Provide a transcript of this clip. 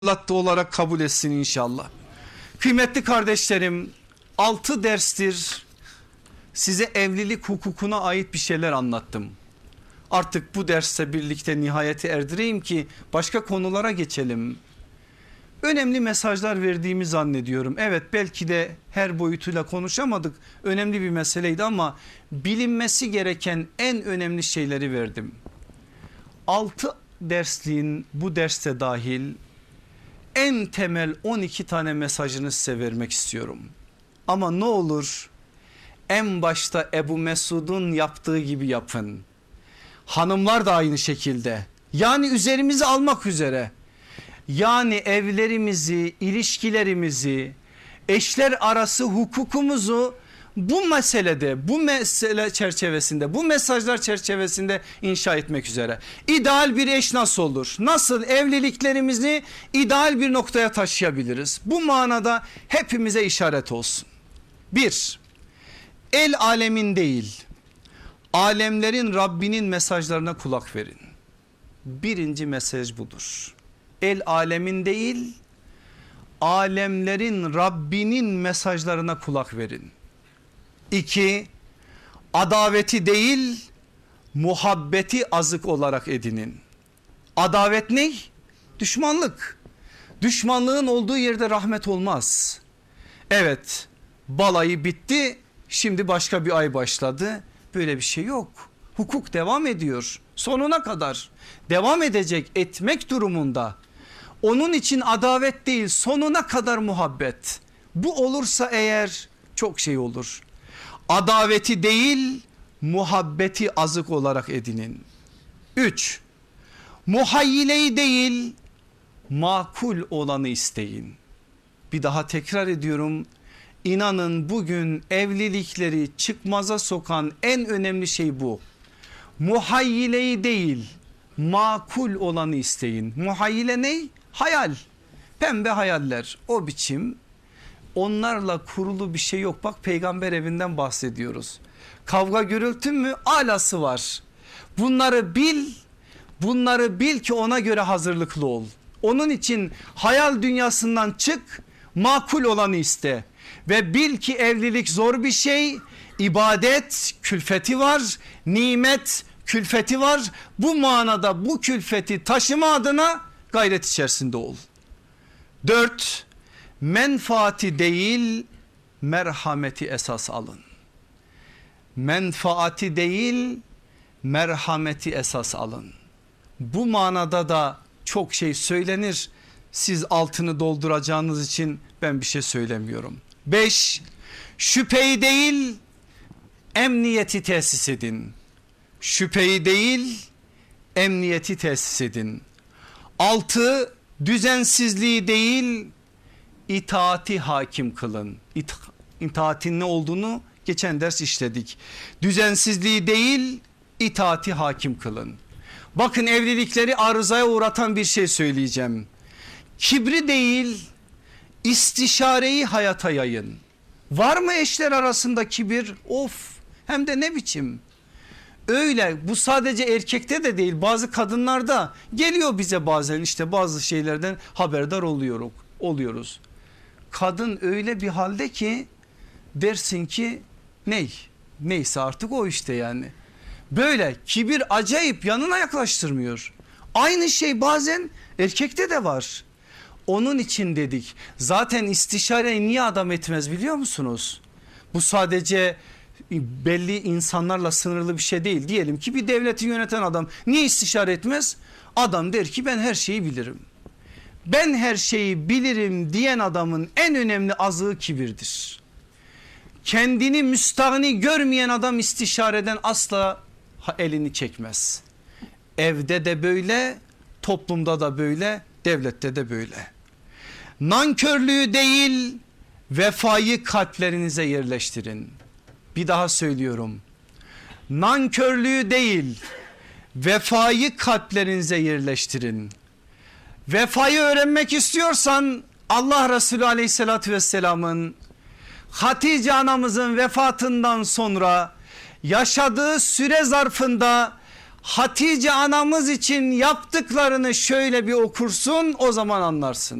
Allah da olarak kabul etsin inşallah. Kıymetli kardeşlerim, 6 derstir size evlilik hukukuna ait bir şeyler anlattım. Artık bu derste birlikte nihayete erdireyim ki başka konulara geçelim. Önemli mesajlar verdiğimi zannediyorum. Evet, belki de her boyutuyla konuşamadık. Önemli bir meseleydi ama bilinmesi gereken en önemli şeyleri verdim. 6 dersliğin bu derste dahil en temel 12 tane mesajını size vermek istiyorum. Ama ne olur en başta Ebu Mesud'un yaptığı gibi yapın. Hanımlar da aynı şekilde. Yani üzerimizi almak üzere. Yani evlerimizi, ilişkilerimizi, eşler arası hukukumuzu bu meselede, bu mesele çerçevesinde, bu mesajlar çerçevesinde inşa etmek üzere. İdeal bir eş nasıl olur? Nasıl evliliklerimizi ideal bir noktaya taşıyabiliriz? Bu manada hepimize işaret olsun. 1. El alemin değil, alemlerin Rabbinin mesajlarına kulak verin. Birinci mesaj budur. El alemin değil, alemlerin Rabbinin mesajlarına kulak verin. 2. Adaveti değil, muhabbeti azık olarak edinin. Adavet ne? Düşmanlık. Düşmanlığın olduğu yerde rahmet olmaz. Evet, balayı bitti, şimdi başka bir ay başladı. Böyle bir şey yok. Hukuk devam ediyor. Sonuna kadar devam edecek, etmek durumunda. Onun için adavet değil, sonuna kadar muhabbet. Bu olursa eğer çok şey olur. Adaveti değil, muhabbeti azık olarak edinin. 3. Muhayyileyi değil, makul olanı isteyin. Bir daha tekrar ediyorum. İnanın bugün evlilikleri çıkmaza sokan en önemli şey bu. Muhayyileyi değil, makul olanı isteyin. Muhayyile ne? Hayal. Pembe hayaller, o biçim. Onlarla kurulu bir şey yok. Bak, peygamber evinden bahsediyoruz. Kavga gürültü mü? Alası var. Bunları bil. Bunları bil ki ona göre hazırlıklı ol. Onun için hayal dünyasından çık, makul olanı iste. Ve bil ki evlilik zor bir şey. İbadet külfeti var, nimet külfeti var. Bu manada bu külfeti taşıma adına gayret içerisinde ol. 4. Menfaati değil, merhameti esas alın. Menfaati değil, merhameti esas alın. Bu manada da çok şey söylenir. Siz altını dolduracağınız için ben bir şey söylemiyorum. 5. Şüpheyi değil, emniyeti tesis edin. Şüpheyi değil, emniyeti tesis edin. 6. Düzensizliği değil, itaati hakim kılın. İtaatin ne olduğunu geçen ders işledik. Düzensizliği değil, itaati hakim kılın. Bakın, evlilikleri arızaya uğratan bir şey söyleyeceğim. Kibri değil, istişareyi hayata yayın. Var mı eşler arasında kibir? Of, hem de ne biçim. Öyle, bu sadece erkekte de değil, bazı kadınlarda geliyor bize bazen, işte bazı şeylerden haberdar oluyoruz. Kadın öyle bir halde ki dersin ki neyse artık o işte yani. Böyle kibir acayip, yanına yaklaştırmıyor. Aynı şey bazen erkekte de var. Onun için dedik, zaten istişareyi niye adam etmez biliyor musunuz? Bu sadece belli insanlarla sınırlı bir şey değil. Diyelim ki bir devleti yöneten adam niye istişare etmez? Adam der ki ben her şeyi bilirim. Ben her şeyi bilirim diyen adamın en önemli azığı kibirdir. Kendini müstahni görmeyen adam istişareden asla elini çekmez. Evde de böyle, toplumda da böyle, devlette de böyle. Nankörlüğü değil, vefayı kalplerinize yerleştirin. Bir daha söylüyorum. Nankörlüğü değil, vefayı kalplerinize yerleştirin. Vefayı öğrenmek istiyorsan Allah Resulü aleyhissalatü vesselamın Hatice anamızın vefatından sonra yaşadığı süre zarfında Hatice anamız için yaptıklarını şöyle bir okursun, o zaman anlarsın.